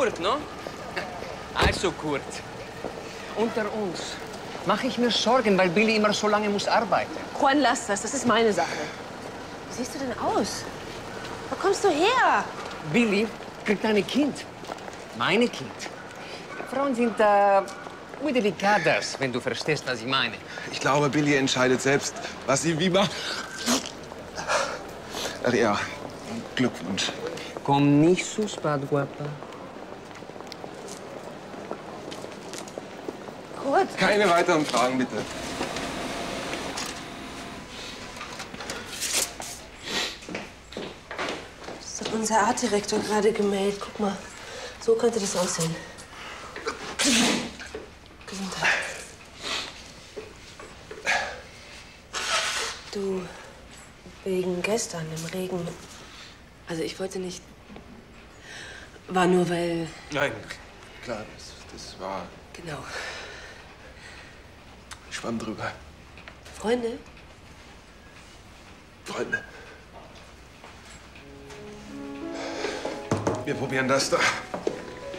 Kurt, no? Also, Kurt, unter uns mache ich mir Sorgen, weil Billy immer so lange muss arbeiten. Juan, lass das. Das ist meine Sache. Wie siehst du denn aus? Wo kommst du her? Billy kriegt ein Kind. Meine Kind. Frauen sind muy delicadas, wenn du verstehst, was ich meine. Ich glaube, Billy entscheidet selbst, was sie wie macht. Ach ja, Glückwunsch. Komm nicht so spät, guapa. Kurt. Keine weiteren Fragen, bitte. Das hat unser Artdirektor gerade gemeldet. Guck mal, so könnte das aussehen. Gesundheit. Du, wegen gestern im Regen. Also ich wollte nicht... War nur, weil... Nein, klar, das war... Genau. Schwamm drüber. Freunde? Freunde. Wir probieren das da.